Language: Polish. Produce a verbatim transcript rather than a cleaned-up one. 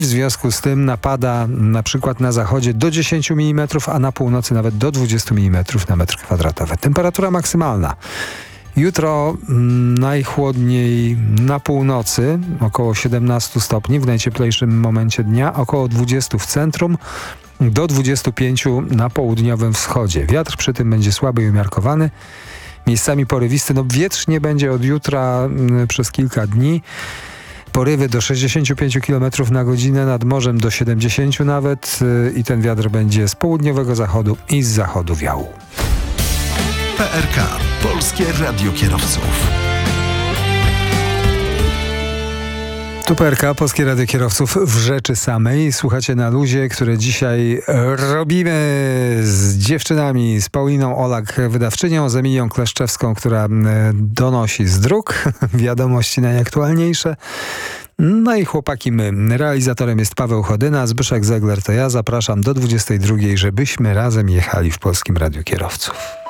W związku z tym napada na przykład na zachodzie do dziesięć milimetrów, a na północy nawet do dwadzieścia milimetrów na metr kwadratowy. Temperatura maksymalna. Jutro mm, najchłodniej na północy, około siedemnaście stopni w najcieplejszym momencie dnia, około dwadzieścia w centrum, do dwudziestu pięciu na południowym wschodzie. Wiatr przy tym będzie słaby i umiarkowany, miejscami porywisty. No wietrznie będzie od jutra mm, przez kilka dni. Porywy do sześćdziesięciu pięciu kilometrów na godzinę, nad morzem do siedemdziesięciu nawet yy, i ten wiatr będzie z południowego zachodu i z zachodu wiał. P R K. Polskie Radio Kierowców. Tu P R K, Polskie Radio Kierowców w rzeczy samej. Słuchacie Na Luzie, które dzisiaj robimy z dziewczynami, z Pauliną Olak, wydawczynią, z Emilią Kleszczewską, która donosi z dróg wiadomości najaktualniejsze. No i chłopaki my. Realizatorem jest Paweł Chodyna, Zbyszek Zegler to ja. Zapraszam do dwudziestej drugiej, żebyśmy razem jechali w Polskim Radiu Kierowców.